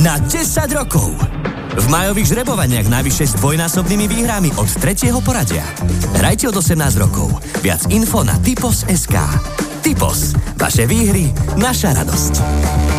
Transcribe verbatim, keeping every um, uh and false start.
na desať rokov. V majových žrebovaniach navyše s dvojnásobnými výhrami od tretieho poradia. Hrajte od osemnásť rokov. Viac info na typos bodka es ká. Typos. Vaše výhry, naša radosť.